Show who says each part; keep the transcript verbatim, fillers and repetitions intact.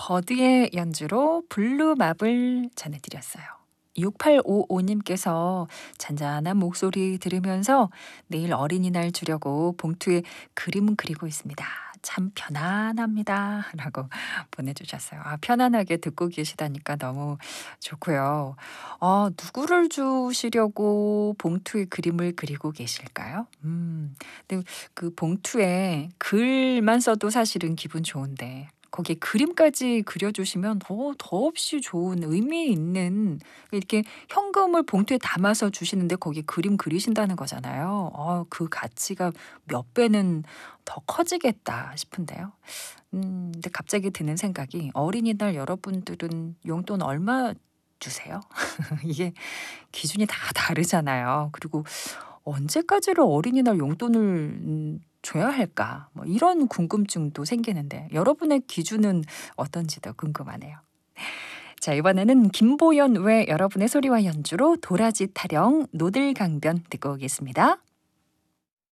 Speaker 1: 버드의 연주로 블루마블 전해드렸어요. 육팔오오님께서 잔잔한 목소리 들으면서 내일 어린이날 주려고 봉투에 그림 그리고 있습니다. 참 편안합니다. 라고 보내주셨어요. 아, 편안하게 듣고 계시다니까 너무 좋고요. 어, 누구를 주시려고 봉투에 그림을 그리고 계실까요? 음, 근데 그 봉투에 글만 써도 사실은 기분 좋은데 거기에 그림까지 그려주시면 더 더없이 좋은 의미 있는 이렇게 현금을 봉투에 담아서 주시는데 거기에 그림 그리신다는 거잖아요. 어, 그 가치가 몇 배는 더 커지겠다 싶은데요. 음, 근데 갑자기 드는 생각이 어린이날 여러분들은 용돈 얼마 주세요? 이게 기준이 다 다르잖아요. 그리고 언제까지를 어린이날 용돈을 음 줘야 할까? 뭐 이런 궁금증도 생기는데 여러분의 기준은 어떤지도 궁금하네요. 자, 이번에는 김보연 외 여러분의 소리와 연주로 도라지 타령 노들강변 듣고 오겠습니다.